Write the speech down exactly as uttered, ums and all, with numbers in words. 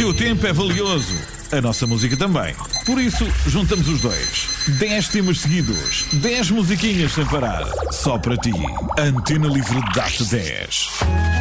teu tempo é valioso. A nossa música também. Por isso, juntamos os dois. dez temas seguidos. dez musiquinhas sem parar. Só para ti. Antena Livre dá-te dez.